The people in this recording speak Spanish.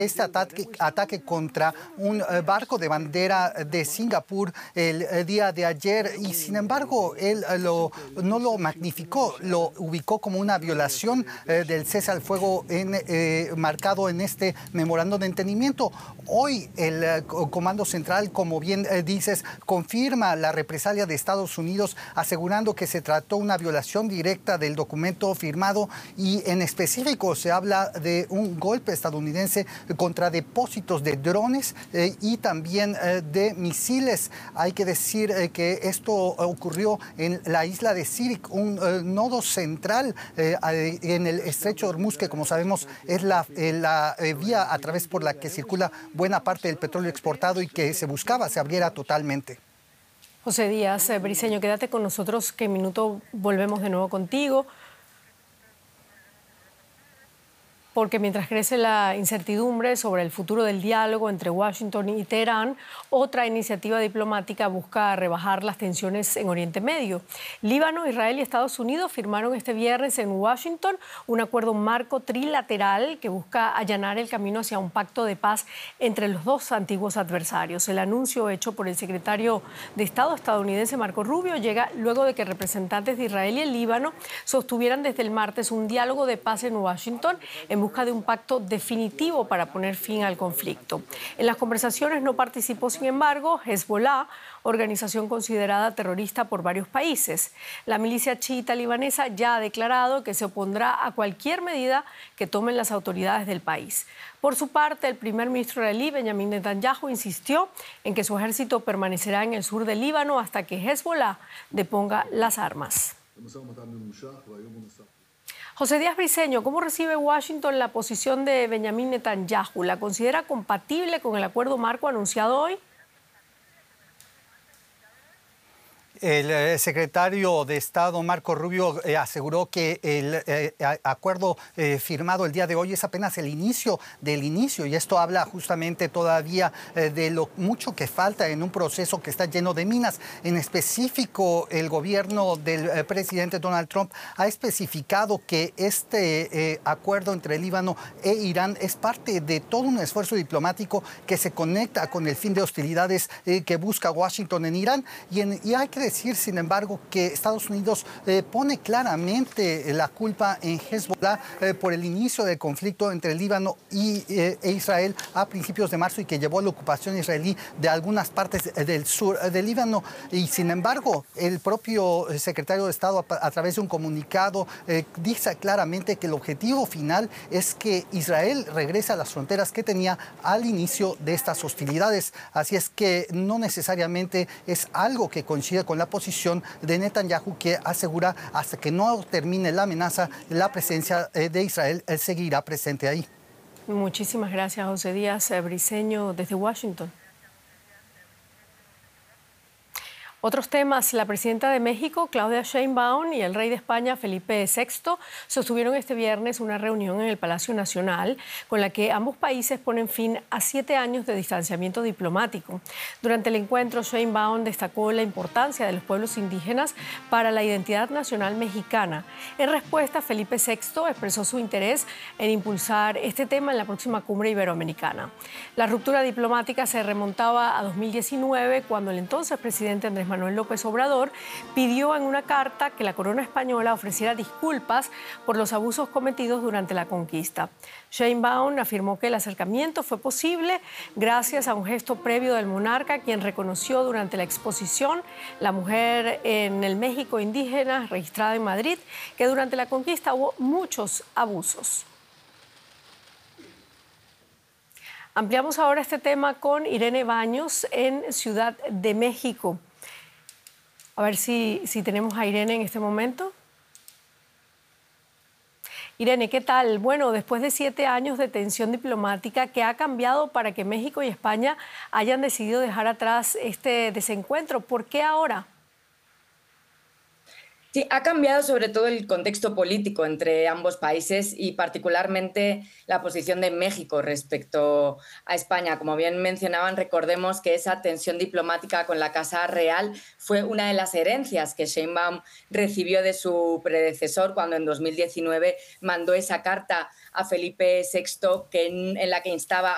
este ataque contra un barco de bandera de Singapur el día de ayer, y sin embargo él no lo magnificó, lo ubicó como una violación del cese al fuego marcado en este memorando de entendimiento. Hoy el Comando Central, como bien dices, confirma la represalia de Estados Unidos, asegurando que se trató una violación directa del documento firmado, y en específico se habla de un golpe estadounidense contra depósitos de drones y también de misiles. Hay que decir que esto ocurrió en la isla de Sirik, un nodo central en el estrecho de Hormuz, que como sabemos es la vía a través por la que circula buena parte del petróleo exportado y que se buscaba se abriera totalmente. José Díaz Briceño, quédate con nosotros, que en minuto volvemos de nuevo contigo. Porque mientras crece la incertidumbre sobre el futuro del diálogo entre Washington y Teherán, otra iniciativa diplomática busca rebajar las tensiones en Oriente Medio. Líbano, Israel y Estados Unidos firmaron este viernes en Washington un acuerdo marco trilateral que busca allanar el camino hacia un pacto de paz entre los dos antiguos adversarios. El anuncio hecho por el secretario de Estado estadounidense Marco Rubio llega luego de que representantes de Israel y el Líbano sostuvieran desde el martes un diálogo de paz en Washington en busca de un pacto definitivo para poner fin al conflicto. En las conversaciones no participó, sin embargo, Hezbollah, organización considerada terrorista por varios países. La milicia chiita libanesa ya ha declarado que se opondrá a cualquier medida que tomen las autoridades del país. Por su parte, el primer ministro israelí, Benjamin Netanyahu, insistió en que su ejército permanecerá en el sur del Líbano hasta que Hezbollah deponga las armas. José Díaz Briceño, ¿cómo recibe Washington la posición de Benjamin Netanyahu? ¿La considera compatible con el acuerdo marco anunciado hoy? El secretario de Estado, Marco Rubio, aseguró que el acuerdo firmado el día de hoy es apenas el inicio del inicio, y esto habla justamente todavía de lo mucho que falta en un proceso que está lleno de minas. En específico, el gobierno del presidente Donald Trump ha especificado que este acuerdo entre Líbano e Irán es parte de todo un esfuerzo diplomático que se conecta con el fin de hostilidades que busca Washington en Irán, y hay que decir, sin embargo, que Estados Unidos pone claramente la culpa en Hezbollah por el inicio del conflicto entre Líbano e Israel a principios de marzo, y que llevó a la ocupación israelí de algunas partes del sur del Líbano. Y sin embargo, el propio secretario de Estado, a través de un comunicado, dice claramente que el objetivo final es que Israel regrese a las fronteras que tenía al inicio de estas hostilidades. Así es que no necesariamente es algo que coincide con la posición de Netanyahu, que asegura hasta que no termine la amenaza, la presencia de Israel seguirá presente ahí. Muchísimas gracias, José Díaz Briceño, desde Washington. Otros temas: la presidenta de México, Claudia Sheinbaum, y el rey de España, Felipe VI, sostuvieron este viernes una reunión en el Palacio Nacional con la que ambos países ponen fin a 7 años de distanciamiento diplomático. Durante el encuentro, Sheinbaum destacó la importancia de los pueblos indígenas para la identidad nacional mexicana. En respuesta, Felipe VI expresó su interés en impulsar este tema en la próxima cumbre iberoamericana. La ruptura diplomática se remontaba a 2019, cuando el entonces presidente Andrés Manuel López Obrador pidió en una carta que la corona española ofreciera disculpas por los abusos cometidos durante la conquista. Sheinbaum afirmó que el acercamiento fue posible gracias a un gesto previo del monarca, quien reconoció durante la exposición La mujer en el México indígena, registrada en Madrid, que durante la conquista hubo muchos abusos. Ampliamos ahora este tema con Irene Baños en Ciudad de México. A ver si tenemos a Irene en este momento. Irene, ¿qué tal? Bueno, después de 7 años de tensión diplomática, ¿qué ha cambiado para que México y España hayan decidido dejar atrás este desencuentro? ¿Por qué ahora? Sí, ha cambiado sobre todo el contexto político entre ambos países y particularmente la posición de México respecto a España. Como bien mencionaban, recordemos que esa tensión diplomática con la Casa Real fue una de las herencias que Sheinbaum recibió de su predecesor cuando en 2019 mandó esa carta a Felipe VI en la que instaba